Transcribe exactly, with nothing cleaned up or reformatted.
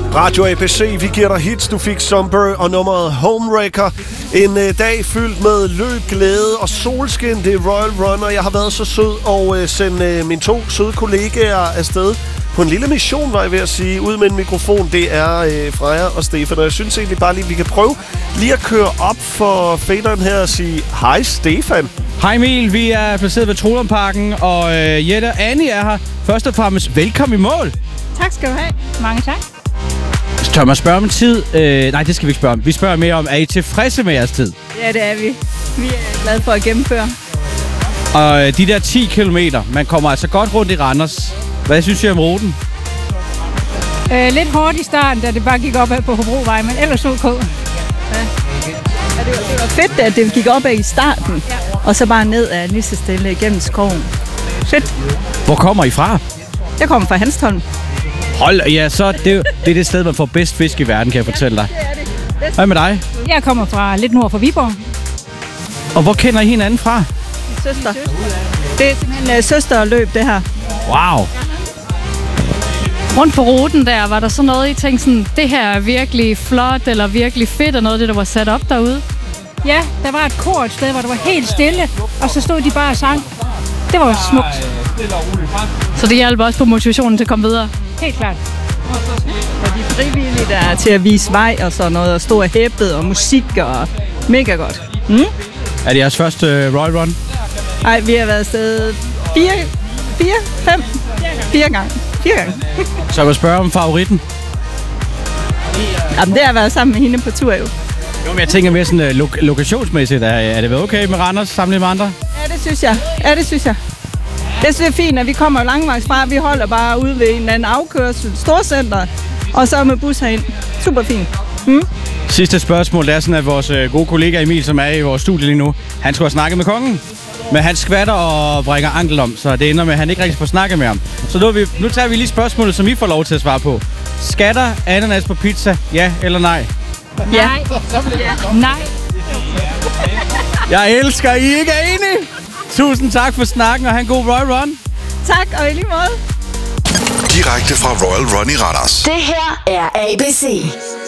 Radio A B C, vi giver dig hits. Du fik Somber og nummeret Homewrecker. En øh, dag fyldt med løb, glæde og solskin. Det er Royal Run, og jeg har været så sød og øh, sendt øh, mine to søde kollegaer afsted på en lille mission, var jeg ved at sige, ud med en mikrofon. Det er øh, Freja og Stefan, og jeg synes egentlig bare lige, vi kan prøve lige at køre op for faderen her og sige hej Stefan. Hej Emil, vi er placeret ved Troldumparken, og øh, Jette og Annie er her. Først og fremmest, velkommen i mål. Tak skal du have. Mange tak. Tør man spørge om en tid? Øh, nej, det skal vi ikke spørge om. Vi spørger mere om, er I tilfredse med jeres tid? Ja, det er vi. Vi er glade for at gennemføre. Og øh, de der ti kilometer, man kommer altså godt rundt i Randers. Hvad synes I om ruten? Øh, lidt hårdt i starten, da det bare gik op ad på Hobrovej, men ellers ok. Ja. Ja, det, var, det var fedt, at det gik op ad i starten, ja. Og så bare ned ad lige så stille igennem skoven. Fedt. Hvor kommer I fra? Jeg kommer fra Hanstholm. Hold, ja, så det, det er det sted, man får bedst fisk i verden, kan jeg fortælle dig. Ja, det er det. Hvad med dig? Jeg kommer fra lidt nord for Viborg. Og hvor kender I hinanden fra? Søster. Det er simpelthen uh, søsterløb, det her. Wow. Rundt på ruten der, var der så noget, I tænkte sådan, det her er virkelig flot, eller virkelig fedt, og noget af det, der var sat op derude? Ja, der var et kor et sted, hvor det var helt stille, og så stod de bare og sang. Det var smukt. Så det hjælper også på motivationen til at komme videre? Helt klart. Og de frivillige, der er til at vise vej og sådan noget, og stå og hæppet og musik og mega godt. Mm? Er det jeres første uh, Royal Run? Nej, vi har været afsted fire, fire, fem, fire gange. Fire gange. Så jeg vil spørge om favoritten. Jamen, det har været sammen med hende på tur jo. Jo, men jeg tænker mere sådan uh, lo- lokationsmæssigt. Er, er det været okay med Randers sammenlignet med andre? Ja, det synes jeg. Ja, det synes jeg. Det synes jeg er fint, at vi kommer langvejs fra. Vi holder bare ude ved en eller anden afkørsel, storcenter, og så med bus herind. Super fint. Mm? Sidste spørgsmål, det er sådan, at vores uh, gode kollega Emil, som er i vores studie lige nu, han skulle have snakket med kongen. Men han skvatter og brækker ankel om, så det ender med, at han ikke rigtig får snakket med ham. Så nu, vi, nu tager vi lige spørgsmålet, som I får lov til at svare på. Skatter ananas på pizza, ja eller nej? Ja. Nej. Jeg elsker, I ikke er enige. Tusind tak for snakken, og have en god Royal Run. Tak, og i lige måde. Direkte fra Royal Run i Randers. Det her er A B C.